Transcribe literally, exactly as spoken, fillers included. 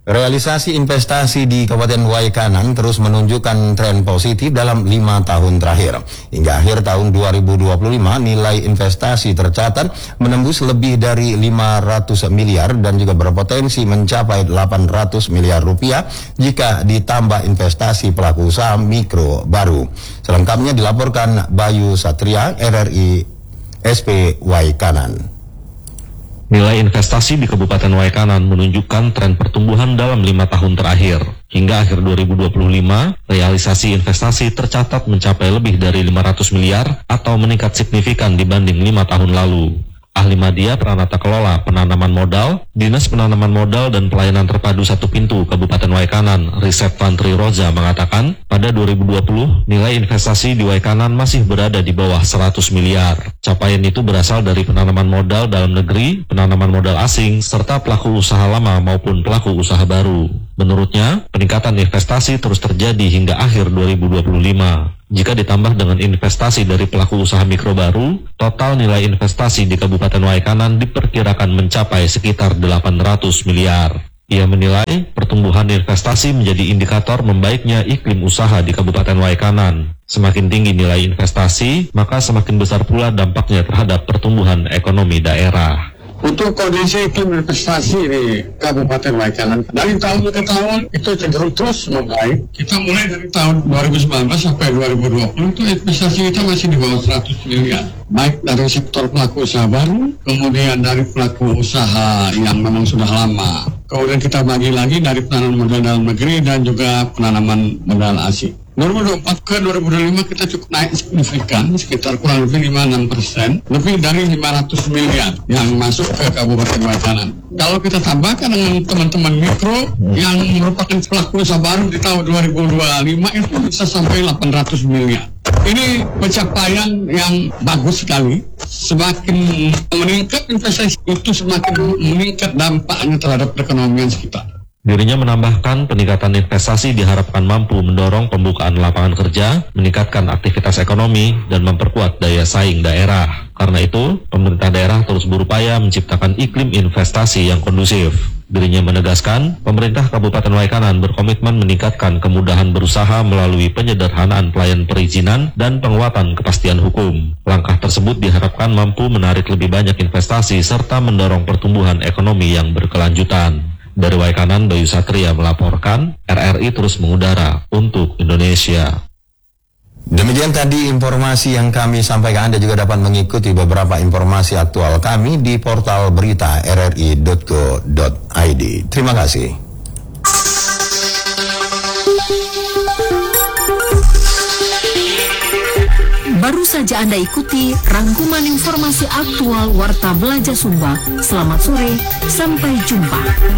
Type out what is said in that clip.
Realisasi investasi di Kabupaten Waikanan terus menunjukkan tren positif dalam lima tahun terakhir. Hingga akhir tahun dua ribu dua puluh lima, nilai investasi tercatat menembus lebih dari lima ratus miliar dan juga berpotensi mencapai delapan ratus miliar rupiah jika ditambah investasi pelaku usaha mikro baru. Selengkapnya dilaporkan Bayu Satria, R R I S P Waikanan. Nilai investasi di Kabupaten Waikanan menunjukkan tren pertumbuhan dalam lima tahun terakhir. Hingga akhir dua ribu dua puluh lima, realisasi investasi tercatat mencapai lebih dari lima ratus miliar atau meningkat signifikan dibanding lima tahun lalu. Ahli Madya Pranata Kelola Penanaman Modal, Dinas Penanaman Modal dan Pelayanan Terpadu Satu Pintu Kabupaten Waikanan, Riset Fantri Roza mengatakan, pada dua ribu dua puluh, nilai investasi di Waikanan masih berada di bawah seratus miliar. Capaian itu berasal dari penanaman modal dalam negeri, penanaman modal asing, serta pelaku usaha lama maupun pelaku usaha baru. Menurutnya, peningkatan investasi terus terjadi hingga akhir dua ribu dua puluh lima. Jika ditambah dengan investasi dari pelaku usaha mikro baru, total nilai investasi di Kabupaten Waikanan diperkirakan mencapai sekitar delapan ratus miliar. Ia menilai pertumbuhan investasi menjadi indikator membaiknya iklim usaha di Kabupaten Waikanan. Semakin tinggi nilai investasi, maka semakin besar pula dampaknya terhadap pertumbuhan ekonomi daerah. Untuk kondisi iklim investasi di Kabupaten Waikanan dari tahun ke tahun itu cenderung terus membaik. Kita mulai dari tahun dua ribu sembilan belas sampai dua ribu dua puluh itu investasi kita masih di bawah seratus miliar. Baik dari sektor pelaku usaha baru, kemudian dari pelaku usaha yang memang sudah lama. Kemudian kita bagi lagi dari penanaman modal dalam negeri dan juga penanaman modal asing. dua ribu dua puluh empat ke dua ribu dua puluh lima kita cukup naik signifikan, sekitar kurang lebih lima sampai enam persen, lebih dari lima ratus miliar yang masuk ke Kabupaten Waikanan. Kalau kita tambahkan dengan teman-teman mikro yang merupakan pelaku usaha baru di tahun dua ribu dua puluh lima itu bisa sampai delapan ratus miliar. Ini pencapaian yang bagus sekali. Semakin meningkat investasi itu semakin meningkat dampaknya terhadap perekonomian sekitar. Dirinya menambahkan peningkatan investasi diharapkan mampu mendorong pembukaan lapangan kerja, meningkatkan aktivitas ekonomi, dan memperkuat daya saing daerah. Karena itu, pemerintah daerah terus berupaya menciptakan iklim investasi yang kondusif. Dirinya menegaskan, pemerintah Kabupaten Waikanan berkomitmen meningkatkan kemudahan berusaha melalui penyederhanaan pelayan perizinan dan penguatan kepastian hukum. Langkah tersebut diharapkan mampu menarik lebih banyak investasi serta mendorong pertumbuhan ekonomi yang berkelanjutan. Dari Waikanan, Bayu Satria melaporkan, R R I terus mengudara untuk Indonesia. Demikian tadi informasi yang kami sampaikan. Anda juga dapat mengikuti beberapa informasi aktual kami di portal berita r r i dot go dot i d. Terima kasih. Baru saja Anda ikuti rangkuman informasi aktual Warta Belajar Sumba. Selamat sore, sampai jumpa.